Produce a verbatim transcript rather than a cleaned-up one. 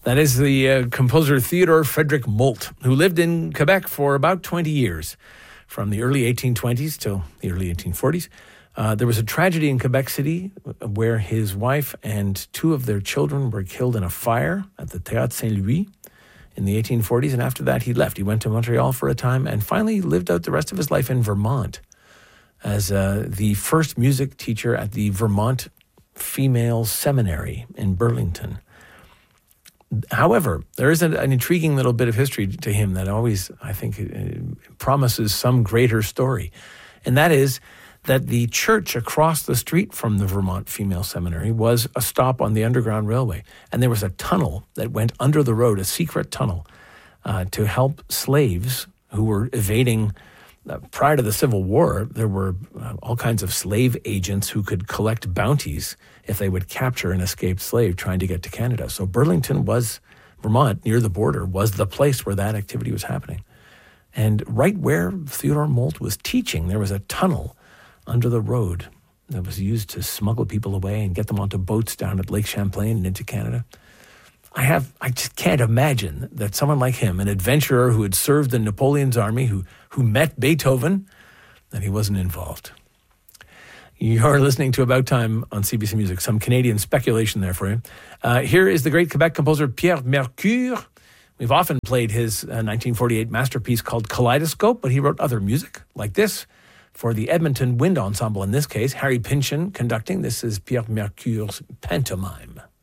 That is the uh, composer Theodore Frederick Moult, who lived in Quebec for about twenty years, from the early eighteen twenties till the early eighteen forties. Uh, there was a tragedy in Quebec City where his wife and two of their children were killed in a fire at the Théâtre Saint-Louis in the eighteen forties, and after that he left. He went to Montreal for a time and finally lived out the rest of his life in Vermont as uh, the first music teacher at the Vermont Female Seminary in Burlington. However, there is an, an intriguing little bit of history to him that always, I think, uh, promises some greater story, and that is that the church across the street from the Vermont Female Seminary was a stop on the Underground Railway. And there was a tunnel that went under the road, a secret tunnel, uh, to help slaves who were evading. Uh, prior to the Civil War, there were uh, all kinds of slave agents who could collect bounties if they would capture an escaped slave trying to get to Canada. So Burlington was, Vermont, near the border, was the place where that activity was happening. And right where Theodore Moult was teaching, there was a tunnel under the road that was used to smuggle people away and get them onto boats down at Lake Champlain and into Canada. I have, I just can't imagine that someone like him, an adventurer who had served in Napoleon's army, who, who met Beethoven, that he wasn't involved. You're listening to About Time on C B C Music. Some Canadian speculation there for you. Uh, here is the great Quebec composer Pierre Mercure. We've often played his uh, nineteen forty-eight masterpiece called Kaleidoscope, but he wrote other music like this for the Edmonton Wind Ensemble. In this case, Harry Pynchon conducting. This is Pierre Mercure's Pantomime.